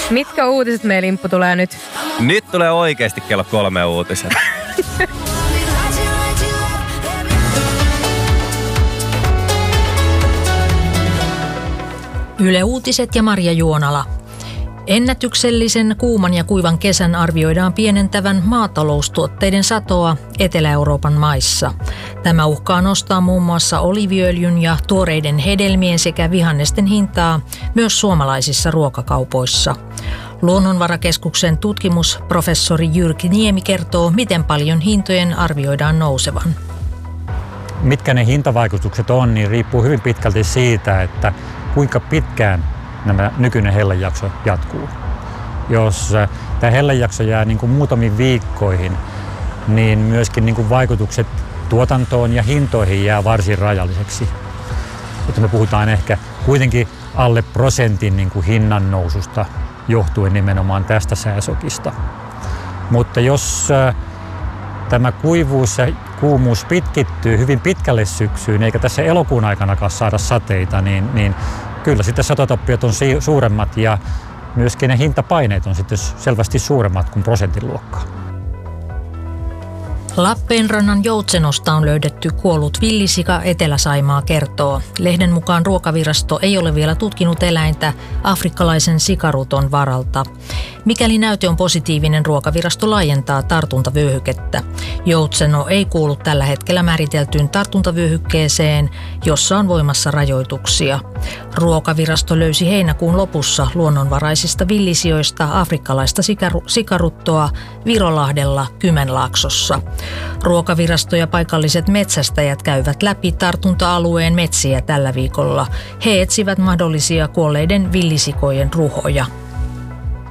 Mitkä uutiset meidän Limppu tulee nyt? Nyt tulee oikeasti kello 3 uutiset. Yle Uutiset ja Marja Juonala. Ennätyksellisen kuuman ja kuivan kesän arvioidaan pienentävän maataloustuotteiden satoa Etelä-Euroopan maissa. Tämä uhkaa nostaa muun muassa oliiviöljyn ja tuoreiden hedelmien sekä vihannesten hintaa myös suomalaisissa ruokakaupoissa. Luonnonvarakeskuksen tutkimusprofessori Jyrki Niemi kertoo, miten paljon hintojen arvioidaan nousevan. Mitkä ne hintavaikutukset on, niin riippuu hyvin pitkälti siitä, että kuinka pitkään nämä nykyinen hellejakso jatkuu. Jos tämä hellejakso jää niin kuin muutamiin viikkoihin, niin myöskin niin kuin vaikutukset tuotantoon ja hintoihin jää varsin rajalliseksi. Että me puhutaan ehkä kuitenkin alle prosentin niin kuin hinnan noususta johtuen nimenomaan tästä sääsokista. Mutta jos tämä kuivuus ja kuumuus pitkittyy hyvin pitkälle syksyyn, eikä tässä elokuun aikanakaan saada sateita, niin kyllä sitten satotappiot on suuremmat ja myöskin ne hintapaineet on sitten selvästi suuremmat kuin prosentin luokkaa. Lappeenrannan Joutsenosta on löydetty kuollut villisika, Etelä-Saimaa kertoo. Lehden mukaan Ruokavirasto ei ole vielä tutkinut eläintä afrikkalaisen sikaruton varalta. Mikäli näyte on positiivinen, Ruokavirasto laajentaa tartuntavyöhykettä. Joutseno ei kuulu tällä hetkellä määriteltyyn tartuntavyöhykkeeseen, jossa on voimassa rajoituksia. Ruokavirasto löysi heinäkuun lopussa luonnonvaraisista villisijoista afrikkalaista sikaruttoa Virolahdella Kymenlaaksossa. Ruokavirasto ja paikalliset metsästäjät käyvät läpi tartunta-alueen metsiä tällä viikolla. He etsivät mahdollisia kuolleiden villisikojen ruhoja.